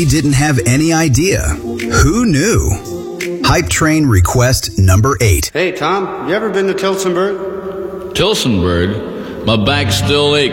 we didn't have any idea. Who knew? Hype Train request number 8. Hey, Tom, you ever been to Tilsonburg? Tilsonburg? My back still aches